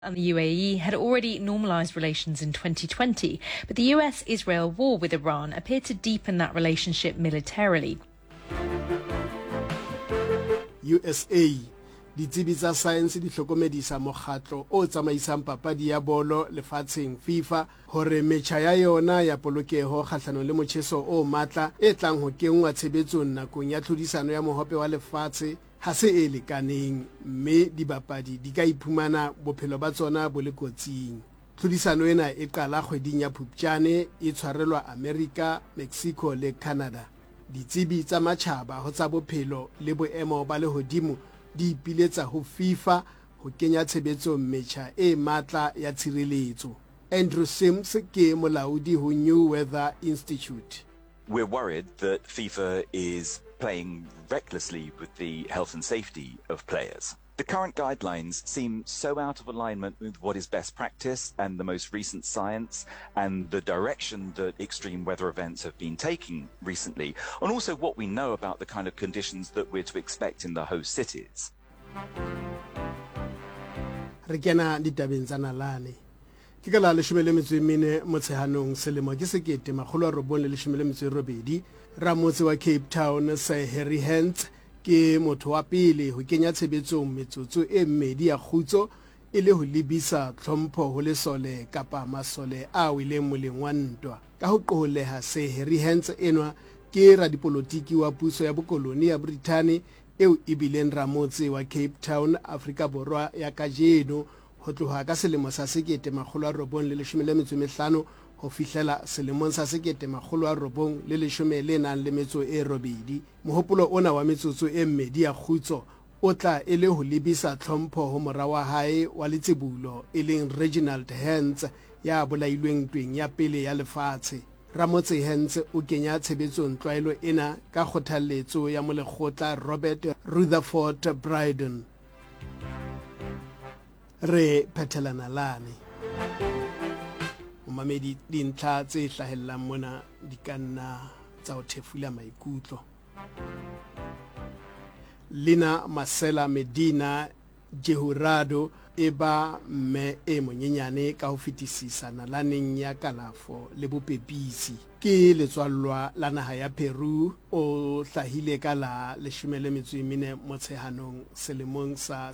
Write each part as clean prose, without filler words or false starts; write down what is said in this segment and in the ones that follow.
And the UAE had already normalised relations in 2020, but the US-Israel war with Iran appeared to deepen that relationship militarily. USA ditsebi tsa science di hlokomedisa mokgatlo o tsamaisang papadi ya bolo lefatsheng FIFA hore metjha ya yona ya polokeho kgahlano le motjheso o matla e tlang ho kengwa tshebetsong nakong ya tlhodisano ya mohope wa lefatshe ha se e lekaneng mme dibapadi di ka iphumana bophelo ba tsona bo le kotsing. Tlhodisano ena e qala kgweding ya Phupjane e tshwarelwa America, Mexico le Canada. Ditsebi tsa matjhaba ho tsa bophelo le boemo ba lehodimo di ipiletsa ho FIFA ho kenya tshebetsong metjha e matla ya tshireletso. Andrew Sims ke molaodi ho New Weather Institute. We're worried that FIFA is playing recklessly with the health and safety of players. The current guidelines seem so out of alignment with what is best practice and the most recent science and the direction that extreme weather events have been taking recently, and also what we know about the kind of conditions that we're to expect in the host cities. Re kena ditabeng tsa nalane. Ke ka la 14 Motsheanong selemo ke 1918 ramotse wa Cape Town Sir Harry Hens ke motho wa pele ho kenya tshebetsong metsotso e mmedi ya khutso e le ho libisa tlhompho ho lesole kapa masole a wileng moleng wa ntwa. Ka ho qoholeha Sir Harry Hens enwa ke radipolitiki wa puso ya bokoloni ya Britain eo ibileng ramotse wa Cape Town Afrika Borwa ya kajeno ho tloha ka selemo sa 1915 ho fihlela selemong sa 1918. Mohopolo ona wa metsotso e mmedi ya khutso o tla ele ho libisa tlhompho ho mora wa hae wa letsebulo e leng Reginald Hens ya bolailweng ntweng ya pele ya lefatshe. Ramotse Hens o kenya tshebetsong tlwaelo ena ka kgothaletso ya molekgotla Robert Rutherford Brydon. Re phethelana lane mamedi dintlha tse hlahellang mona di kanna tsa ho thefula maikutlo. Lina Marcela Medina Jehurado eba mme e monyenyane ka ho fetisisa nalaneng ya kalafo le bopepisi. Ke letswallwa la naha ya Peru o hlahile ka la 14 Motsheanong selemong sa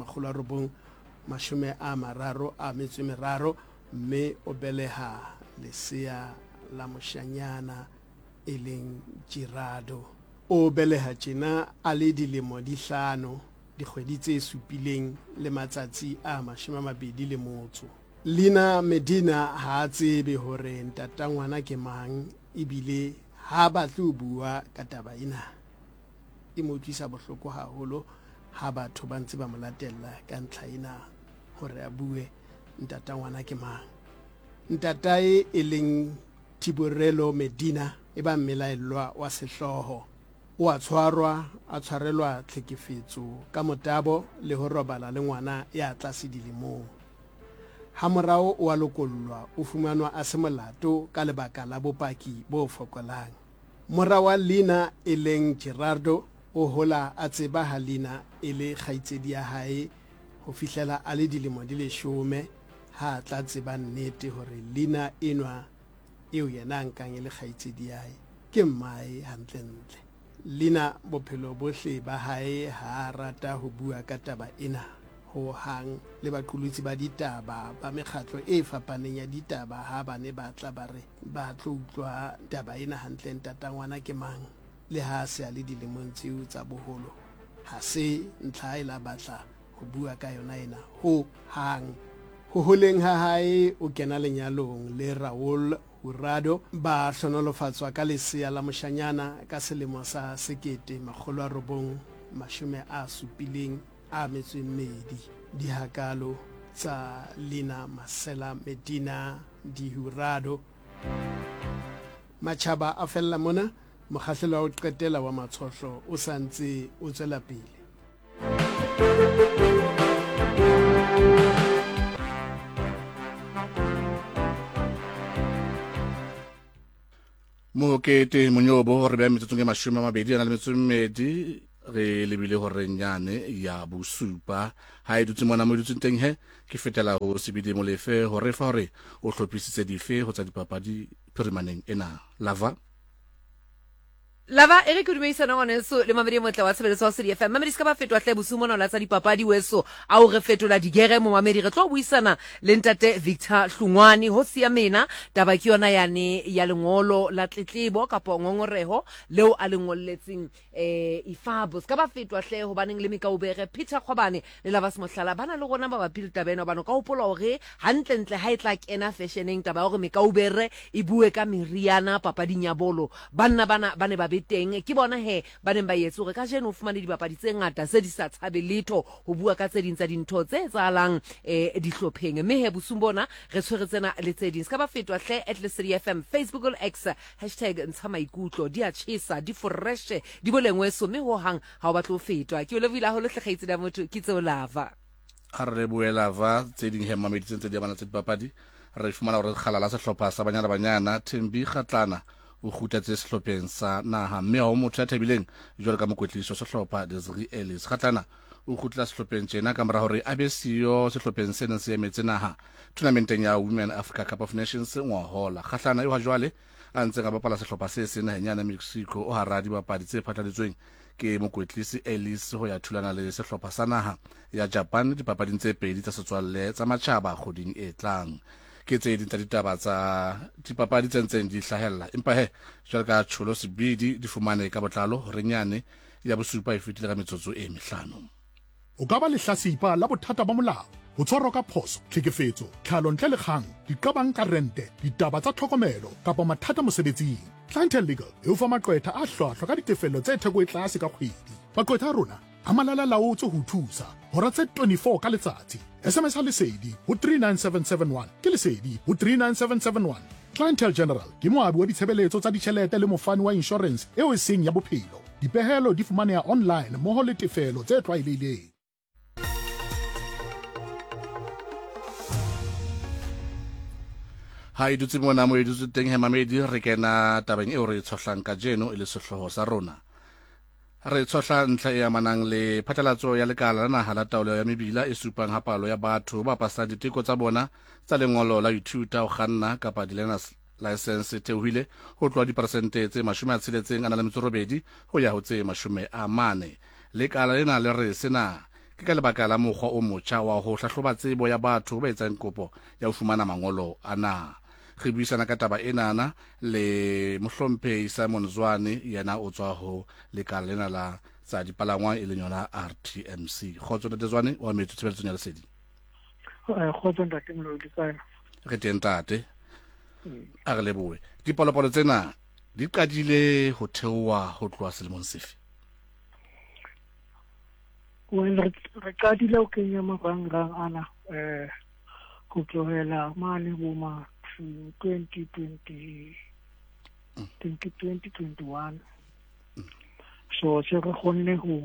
1933 mme o beleha lesea la moshanyana e leng Girardo. O beleha tjena a le dilemo di 5 dikgwedi tse supileng le matsatsi a 21. Lina Medina ha tsebe hore ntatangwana ke mang ebile ha batle ho bua ka taba ena. E mo utlwisa bohloko haholo ha batho ba ntse ba molatella ka ntlha ena hore a bue ntatangwana ke mang. Ntatae e leng Tiborelo Medina e ba mmelaelwa wa sehloho. O a tshwarelwa tlhekefetso ka motabo le ho robala le ngwana ya tlase dilemong. Ha morao o a lokollwa o fumanwa a se molato ka lebaka la bopaki bo fokolang. Mora wa Lina e leng Girardo o hola a tseba ha Lina e le kgaitsedi ya hae ho fihlela a le dilemo di 10 ha tla tseba nnete hore Lina enwa eo yena nkang e le kgaitsedi ya hae ke mmae hantlentle. Lina bophelo bohle ba hae ha rata ho bua ka taba ena ho hang le baqolotsi ba ditaba ba mekgatlo e fapaneng ya ditaba ha ba ne ba tla ba re ba tlo utlwa taba ena hantle ntatangwana ke mang le ha se a le dilemong tseo tsa boholo. Ha se ntlha e la batla ho bua ka yona ena ho hang. Ho holeng ha hae o kena lenyalong le Raul Jurado ba hlonolofatswa ka lesea la moshanyana ka selemo sa 1972. Dihakalo tsa Lina Marcela Medina Jurado. Matjhaba a fella mona, mokgahlelo wa ho qetela wa matshohlo o santse o tswela pele. Mokete Monyobo re ba metsotso ke 20 ana le metsomedi re lebile hore nyane ya bosupa ha e dutse mona mo dutseng teng he ke fetela ho sebidi molefe hore fa hore o hlophisitse dife ho tsa dipapadi phirimaneng ena Lava ere ke dumeisana ngwaneso le mamedi motle wa tshebeletso wa City FM. Mamedi ska ba fetwa hle bosumona la tsa dipapadi weso a o re fetola digere mo mamedi re tlo buisana le ntate Victor Hlungwane ho siamena taba ke yona yane ya lengolo la tletlebo kapo ngongoreho leo a lengolletseng ifabo ska ba fetwa hle ho baneng le mekaubere Peter Khwabane le Lava Smohlala bana le gona ba bapile tabeno bana ka hopola hore hantle ntle ha etla kena fashioneng taba hore mekaubere e bue ka meriana papading ya bolo bana ne ba teng ke bona he ba neng ba yetse hore ka jeno o fumane dibapadi tse ngata tse di sa tshabe letho ho bua ka tse ding tsa dintho tse tsalang dihlopheng mme he bosumbona re tshweretsena le tse ding ska ba fetwa hle @City FM Facebook X #ntshamaikutlo di a tshisa di fresh di bolengwe so mme ho hang ha o batla o fetwa ke o levile ho le hlagaitse da motho ke tseo Lava a re buela va tse ding he mamedi tse di bana tse dipapadi re fumana hore kgalala se hlopha sa banyana Thembi Kgatlana o khutlatse sehlopheng sa naha mme ho motho a thabileng jwalo ka mokwetliso sehlopha Desiree Ellis Kgatlana o khutla sehlopheng tjena ka mora hore a be siyo sehlopheng sena se emetse naha tournamenteng ya Women Africa Cup of Nations ngwahola Kgatlana e wa jwale a ntse ga bapala sehlopha se sena henyana Mexico o hara dibapadi tse phatladitsweng ke mokwetlisi Ellis ho ya thulana le sehlopha sa naha ya Japan dipapading tse pedi tsa setswalle tsa matjhaba kgoding e tlang ke tse ding tsa ditaba tsa dipapadi tse ntseng di hlahella empa he jwalo ka tsholo sebidi di fumane ka botlalo re nyane ya bosupa e fetile ka metsotso e mehlano o ka ba lehlasipa la bothata ba molao ho tshwarwa ka phoso tlhekefetso tlhalo ntle le kgang diqabang ka rente ditaba tsa tlhokomelo kapa mathata mosebetsing Clientele Legal e o fa maqwetha a hlwahlwa ka ditefello tse theko e tlase ka kgwedi maqwetha a rona a malala laotse ho thusa hora tse 24 ka letsatsi SMS ha lesedi ho 39771 ke lesedi ho 39771 Clientele General ke moabi wa ditshebeletso tsa ditjhelete le mofani wa insurance eo e seng ya bophelo dipehelo di fumaneha online moho le tefelo tse tlwaelehileng ha e dutse mona mo e dutse teng he mamedi re kena tabeng eo re tshohlang ka jeno e le sehloho sa rona re tshohla ntlha e amanang le phatlalatso ya lekala la naha la taolo ya mebila e supang ha palo ya batho ba pasang diteko tsa bona tsa lengolo la ithuta ho kganna kapa di-learners license theohile ho tloha diperesente tse 68 ho ya ho tse 40. Lekala lena le re sena ke ka lebaka la mokgwa o motjha wa ho hlahloba tsebo ya batho ba etsang kopo ya ho fumana mangolo ana re buisana ka taba enana le mohlomphehi Simon Zwane yena o tswa ho lekala lena la tsa dipalangwa e leng yona RTMC khotso ntate Zwane wa metso tshebetso ya lesedi khotso ntate Molodi kana re teng tate a re leboe dipolopolo tsena di qadile ho theowa ho tloha selemong sefe re qadile ho kenya marangrang ana ho tlohela mane boma 2021 so se re kgonne ho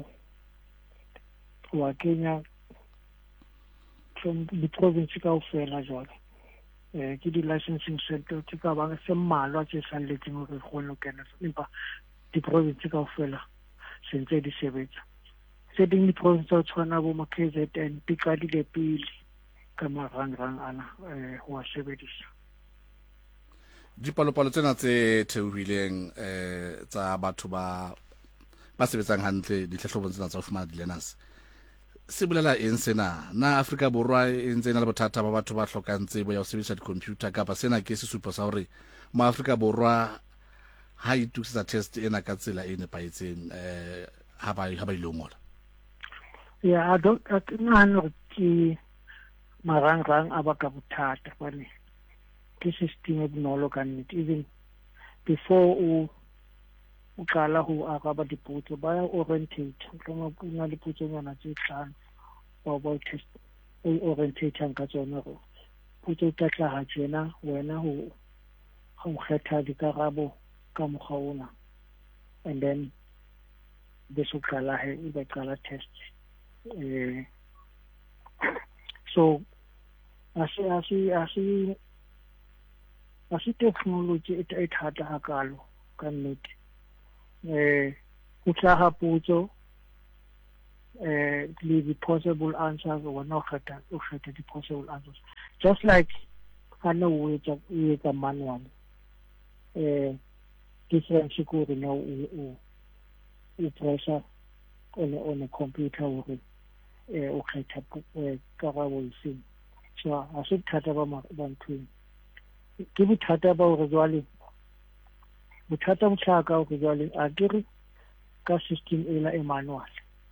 wa kenya from the province kaofela jwale ke di licensing center tse ka bang se mmalwa tse salletseng hore re kgone ho kena empa di province kaofela sentse di sebetsa se ding di province tsa tshwana bo KZN di qadile pele ka marangrang ana ho a sebedisa dipalopalo tsena tse theohileng tsa batho ba sebetsang hantle ditlhahlobong tsena tsa ho fumana di-learners se bolela eng sena na Afrika Borwa e ntse na le bothata ba batho ba hlokang tsebo ya ho sebedisa di-computer kapa sena ke sesupo sa hore mo Afrika Borwa ha itukisetsa test ena ka tsela e nepahetseng ha ba ile ngola I don't know ke marangrang a baka bothata bane ke system e bonolo ka nnete even before o qala ho araba dipotso ba orientate kama puna dipotso nyana tse tlhano ba test o orientate ka tsona go potso tla tla tsena wena ho kgetha dikarabo ka mokgwa ona and then beso qala he ba qala test so asi technology e thata hakalo ka nnete ho tla ha potso the possible answers or no the possible answers. Just like I know with a manual, different security now pressure on a computer or karabo iseng. So I should thata ba bantweng. Ke bothata ba hore jwale bothata bo tlhaka hore jwale a kere ka system ela e manual.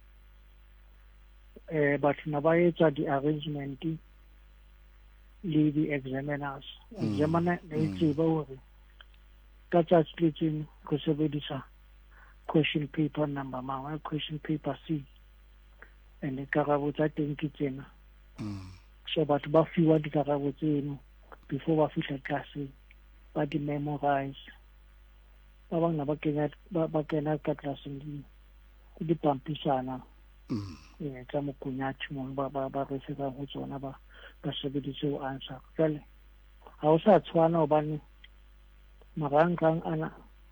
Batho na ba etsa di-arrangement le di-examiners. Examiner ne tseba hore ka tsatsi le tseng go sebedisa question paper number mangwe question paper C and dikarabo tsa teng ke tsena. So batho ba fiwa dikarabo tseno before ba fihla classeng ba di-memorize. Ba bangwe ba kena ka classeng di pampisana tsa mokunyati mo ba re se go tsona ba sebedise ho answer. Jwale ha o sa tshwana hobane marangrang ana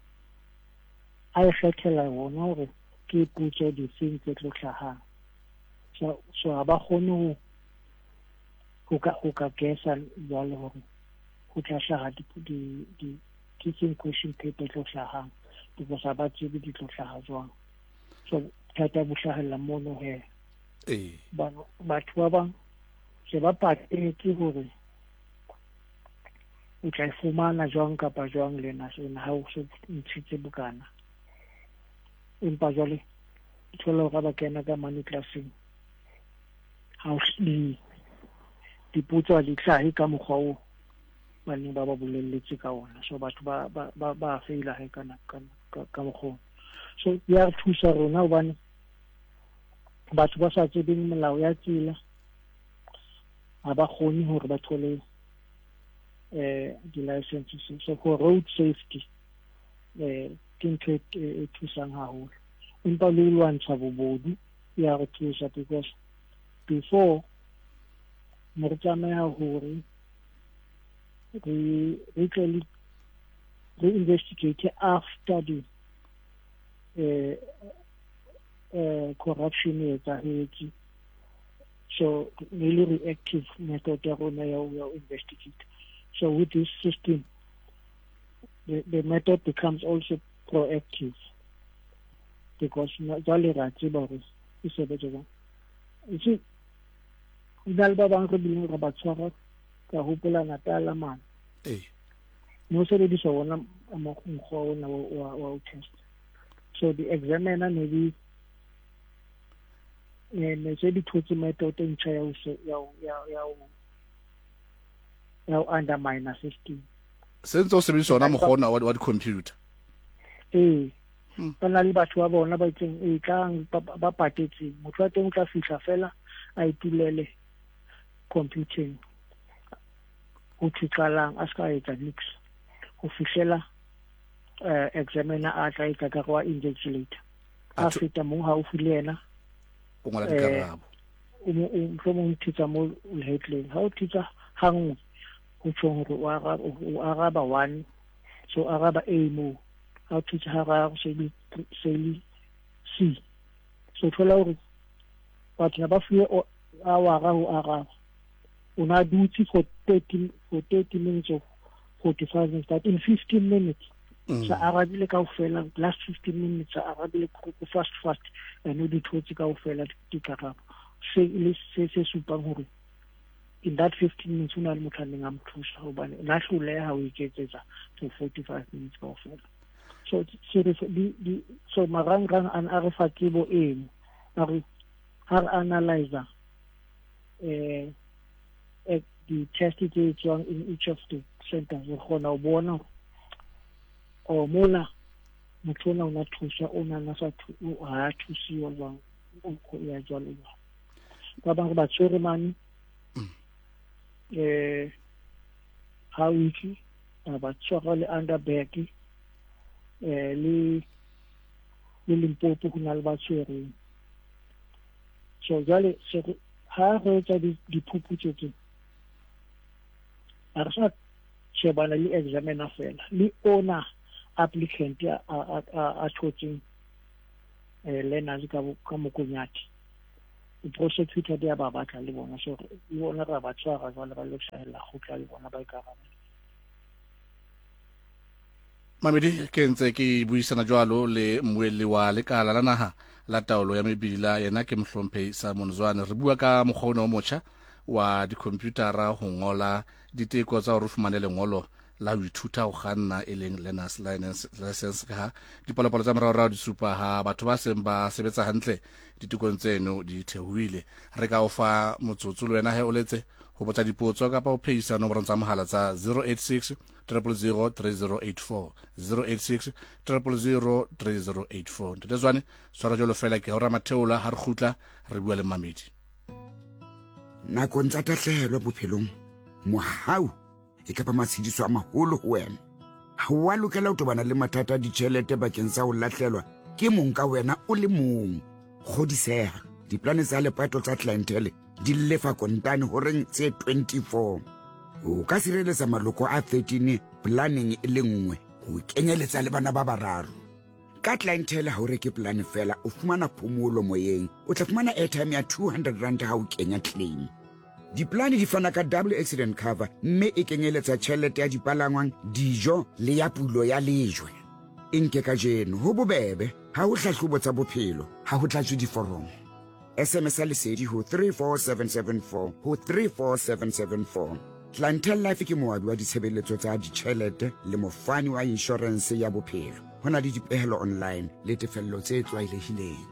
a ikgethela wona hore ke putso difeng tse tlo hlahang. So ha ba kgone ho ka guessa jwale hore ho tla hlaha di teaching question paper tlo hlahang because ha ba tsebe di tlo hlaha jwang. So thata bo hlahella mono he batho ba bang se ba patetse hore o tla fumana jwang kapa jwang lena sena ha o se ntshitse bukana empa jwale thola hore ba kena ka mane classeng ha o diputso di hlahe ka mokgwa o bane ba bolelletse ka ona. So batho ba feila he ka mokgwa. So ya re thusa rona hobane batho ba sa tsebeng molao ya tsela ha ba kgone hore ba thole di-licenses. So for road safety ke ntho e thusang haholo empa le lwantsha bobodu ya re thusa because before ne re tlameha hore re investigate after the corruption e etsahetse. So really reactive method ya rona ya investigate. So with this system the method becomes also proactive because jwale ra tseba hore e sebetsa jwang. Itse dal ba bang re bileng ra ba tshwara ka hopola Natala man no sebedisa wona mokgwa ona wa test. So the examiner ne se di thotse method e ntjha ya undermine system. Sentse o sebedisa ona mokgwa wa di-computer. Bana le batho ba bona ba itseng tlang ba patetseng motho a teng o tla fihla fela a itulele computing ho tshikalang a ska etsa nix ho fihlela examiner a tla etsa ka wa invigilate a feta mo ha o file yena o ngala dikarabo o mo ntitsa mo headline ha o titsa hangwe ho tsho hore o araba 1 so araba A mo ha o titsa hararo se C so thola hore batho ba fiwe awara ho araba una dutse for 30 minutes of 45 minutes that in 15 minutes sa arabile ka ofela last 15 minutes sa arabile ko fast and di thotse ka ofela dikarabo se supang hore in that 15 minutes una le motho a mthusa hobane la hloleha ha o iketsetsa for 45 minutes ka ofela. So so marangrang an a re fa kibo eng a re analyzer the test tse tswang in each of the centers re gona o bona o mola motho ona una thusa ona na sa ha thusiwa jwang o ya jwalo ba bang ba tsore mane ha wiki ba tswa le underbag le Limpopo ho na le ba tswere. So jwale ha re etsa diphuputso tse a re sa shebana le examiner fela le ona applicant a thotseng learners ka mokunyati prosecutor dia ba batla le bona so e bona ra ba tshwara jwale ba lo hlahella khotla le bona ba ikarabela. Mamedi ke ntse ke buisana jwalo le mmuelli wa lekala la naha la taolo ya mebila yena ke Mhlomphehi Simon Zwane. Re bua ka mokgwa o motjha wa dikhomputara ho ngola diteko tsa ho fumana lengolo la ho ithuta ho kganna e leng learner's license ka dipalopalo tsa morao di supa ha batho ba seng ba sebetsa hantle ditekong tseno di thehuile. Re ka o fa motsotso le wena he o letse ho botsa dipotso ka pa o phehisa nomoro tsa mohala tsa 086 000 3084 086 000 3084. Ntete Zwane swara jolo fela ke hora matheola ha re khutla re bua le Mamedi. Nakong tsa tahlehelo bophelong mohau e ka ba matshediso a maholo ho wena. Ha wa lokela ho tobana le mathata a ditjhelete bakeng sa ho lahlelwa ke mong ka wena o le mong. Kgodiseha diplane tsa lepato tsa clientele di lefa kontane ho reng tse 24. O ka sireletsa maloko a 13 planning e le nngwe ho kenyeletsa le bana ba bararo. Ka clientele ha o reke plan fela o fumana phomolo moyeng, o tla fumana airtime ya 200 rand ha o kenya claim. Diplane di fana ka double accident cover mme e kenyeletsa tjhelete ya dipalangwang, dijo le ya pulo ya lejwe. Inke ka jeno ho bobebe ha ho hlahlobo tsa bophelo ha ho tlatswe diforomo. SMS lesedi ho 34774 ho 34774. Clientele Life ke moabi wa ditshebeletso tsa ditjhelete le mofani wa insurance ya bophelo. Hona le dipehelo online le tefello tse tlwaelehileng.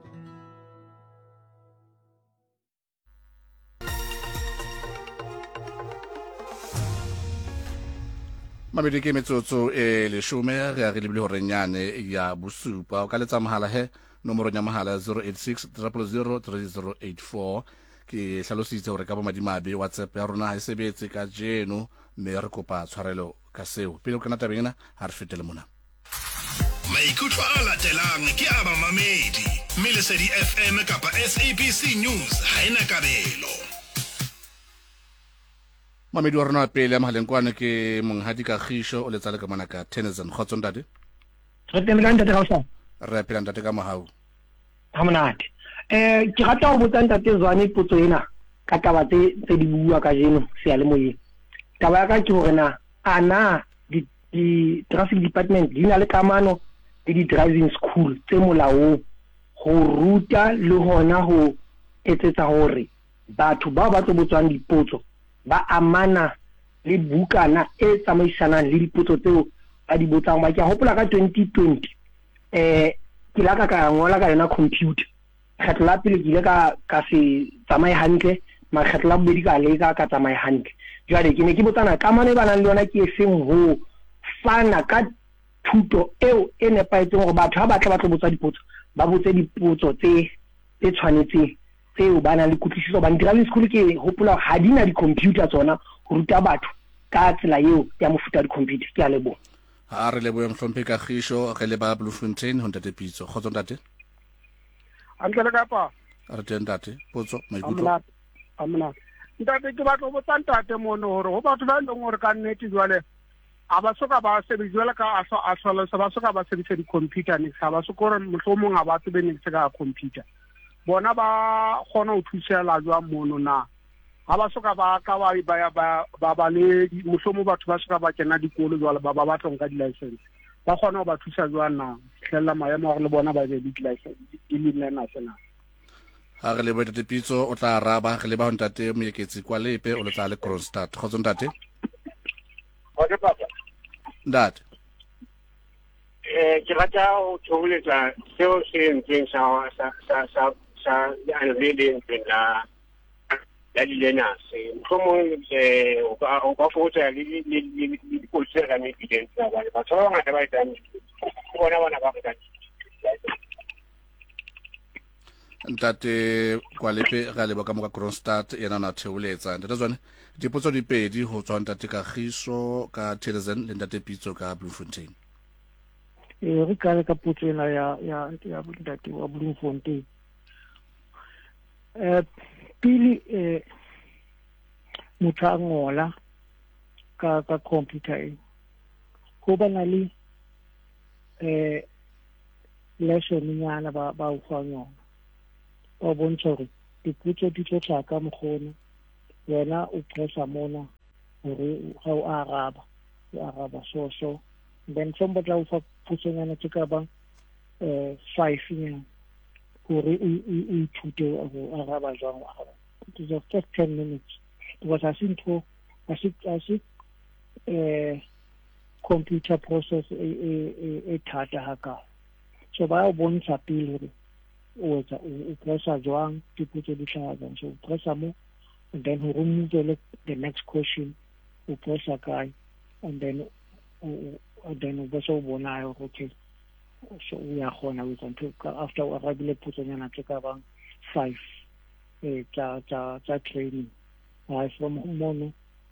Mamedi ke metsotso e leshome re a re lebile hore nyane ya bosupa o ka letsa mohala he nomoro ya mohala 086 000 3084. Ke hlalositse hore ka bo madimabe WhatsApp ya rona ha e sebetse ka jeno mme re kopa tshwarelo ka seo pele o kana tabeng ena ha re fetele mona. Maikutlo a latelang ke a bamamedi Melesedi FM kapa SABC News ha ena kabelo. Mamedi wa rona wa pele ya mahaleng kwane ke Monghadi Kagiso o letsa le ka mana ka Tennyson Khotso ntate. Re teng ka ntate Kagiso. Re phela ntate ka mohau. Ha monate. Ke rata ho botsa ntate Zwane potso ena ka taba tse di bua ka jeno se ya le moyeng. Taba ya ka ke hore na ana di traffic department di na le kamano le di driving school tse molaong ho ruta le hona ho etsetsa hore batho ba tlo botswang dipotso ba amana le bukana e tsamaisanang le dipotso tseo ba di botsang. Ba ke hopola ka 2020 ke la ka ngola ka yona computer kgetlo la pele ke ile ka se tsamaye hantle makgetlo la bobedi ka le ka tsamaye hantle. Jwale ke ne ke botsana kamano e banang le yona ke efeng ho fana ka thuto eo e nepahetseng hore batho ha ba tla botsa dipotso ba botse dipotso tse tshwanetseng tseo ba na le kutlwisiso. Ba driving school ke hopola ha di na di-computer tsona ho ruta batho ka tsela eo ya mofuta di-computer. Ke a leboha. Ha re lebohe Mhlomphehi Kagiso re le ba Bloemfontein ho ntate Pitso. Khotso ntate. Antle ka pa re teng ntate potso maikutlo amna ntate ke batlo botsa ntate mono hore ho batho ba leng hore ka nnete jwale a ba soka ba sebediswa ka a sola ba soka ba sebedisa di-computer ne sa ba sokore mohlomong a ba tsebe ne se ka computer bona ba khona ho thusela jwa mono na ha ba soka ba ka ba le mohlomong batho ba soka ba kena dikolo jwale ba batla nka di-license ba khona ho ba thusa jwa na hlella maemo a le bona ba be di-license di le nna sena. Ha re lebohe ntate Pitso o tla araba re leba ho ntate Moeketsi kwa lepe o le tla le Kronstadt. Khotso ntate. Okay papa. Ntate. Ke rata ho thoholetsa seo se entseng sa unveiling la di-learners. Mohlomong o ka fokotsa le dipolisi ka mebileng tsa bana. Batho ba bangata ba etsang ke bona ba rekang. Ntate kwa lepe ga leba ka mo ka Kronstadt yena na theoletsa ntate Zwane dipotso di pedi ho tswa ntate Kagiso ka Tennyson le ntate Pitso ka Bloemfontein. Re ka le ka potso ena ya ntate wa Bloemfontein. Pili motho a ngola ka computer ho ba na le lesson nyana ba o fang yona o bontsha hore dipotso di tlo tla ka mokgono wena o pressa mona gore ga o araba so then somebody tla o fa putsonyana tse ka bang 5 nyana gore o ithute go araba jwang o araba. It is just 10 minutes because I see computer process e thata haka. So ba o bontsha pele gore o pressa jwang dipotso di tla jwang, so o pressa mo and then ho remove the next question o pressa kae and then o so bona okay so we are gonna we can talk after o arabile putsonyana tse ka bang 5 tsa training from mono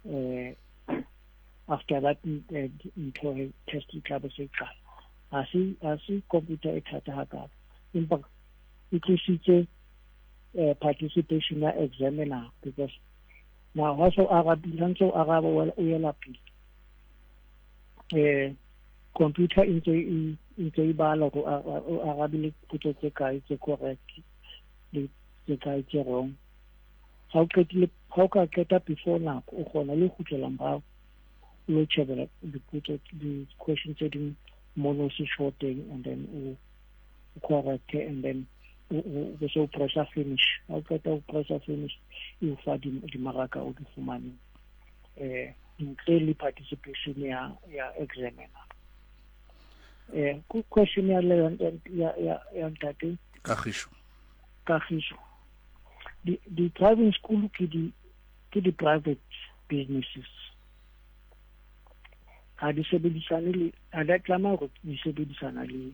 after that into test tla be se qala a se computer e thata haka empa e tlisitse participation ya examiner because now also arabile so araba o yela pele computer into e bala go arabile putso tse kae tse correct le tse kae tse wrong ha o ka keta before nako o gona le go tlela mbao lo chebela dipotso the questions tse ding mono se shorting and then o correct and then o so pressure finish ha o keta o pressure finish you fa di maraka o di fumane ntle participation ya examiner. Question ya ntate Kagiso. The driving school ke di private businesses ha di sebedisane le ha da tlama go di sebedisana le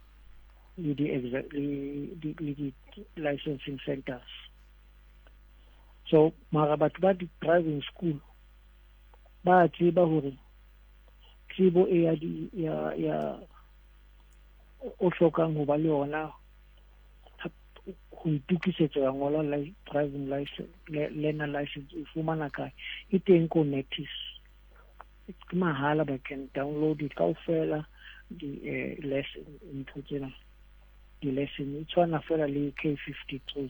di licensing centers. So mara batho ba di driving school ba tseba hore tsebo e ya o hlokang ho ba le yona go itukisetsa ya ngola driving license learner license e fumana kae e teng ko notice ke mahala ba can download it kaofela di lesson into tsena di lesson e tshwana fela le K53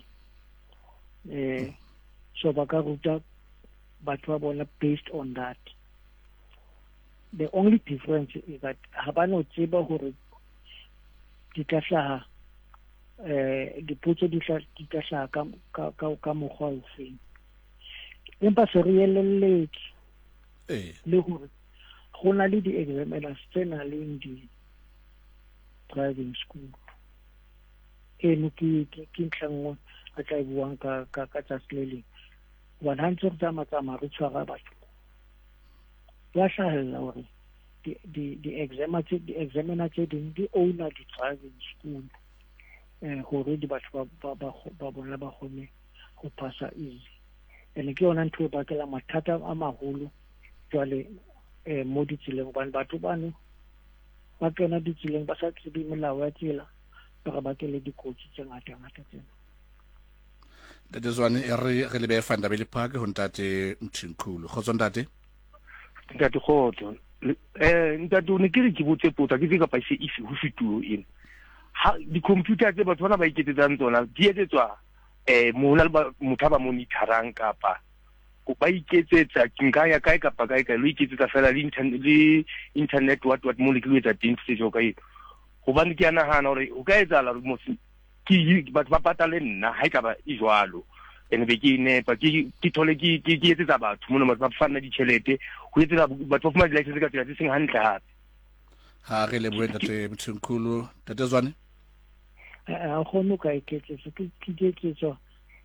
so ba ka ruta batho ba bona based on that. The only difference is that habano tseba hore di ka hlaha dipotso di tla hlaha ka mokgwa o feng empa se re elelletse le hore go na le di-examiners tse nang le di driving school eno ke ntlhangwe a tla e buang ka tsatsi le leng hobane ha ntse re tsamaya re tshwara batho ya hlahella hore di-examiner tse ding di owner di driving school gore di batho ba bona ba kgone go passa easy and ke yona ntho e bakela mathata a maholo jwale mo ditseleng hobane batho bano ba kena ditseleng ba sa tsebe melao ya tsela ba bakele dikotsi tse ngata tsena. That is one re lebe fanda be le phake ho ntate Mthimkhulu khotso ntate khotso ntate o ne ke re ke botse potsa ke ka paise ife ho fituo ena ha di computer tse batho bana ba iketsetsang tsona di etsetswa mona motho ba monitorang kapa go ba iketsetsa kinga ya kae kapa kae lo iketsetsa fela le internet what mo le ke lo etsa teng se jo kae go bane ke ana hana hore o ka etsa la mo ki batho ba patale nna ha ka ba e jwalo ene be ke nepa ke thole ke etsetsa batho mona ba fana di tšhelete go etsetsa batho ba fumana di license ka tsela tse seng hantle hape ha re le buenda te Mthimkhulu tate Zwane a kgone ka iketsetsa ke iketsetsa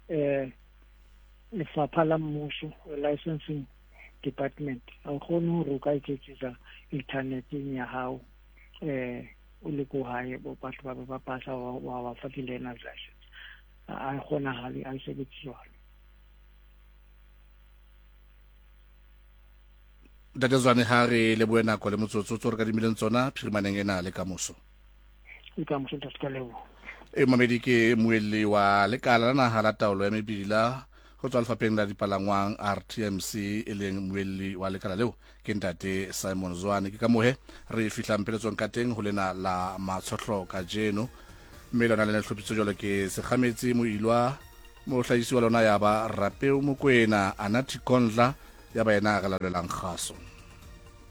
lefapha la mmuso licensing department a kgone hore o ka iketsetsa interneteng ya hao o le ko hae bo batho ba pasa wa ba fa di-learner's license a kgona hale a sebetsa jwalo. Tate Zwane ha re le buena ko le motsotso re ka dimileng tsona phirimaneng ena le kamoso ntate leo mamedi ke moelli wa lekala la naha la taolo ya mebila go tswa lefapeng la dipalangwang RTMC e leng moelli wa lekala leo ke ntate Simon Zwane ke ka mohe re fihlang peletsong ka teng ho lena la matshotlo ka jeno mme lona le tlhopitso jalo ke sekgametsi moilwa mohlahisi wa lona ya ba Rapeo Mokoena, Anathi Kondla ya ba yena a ga lalelang kgaso.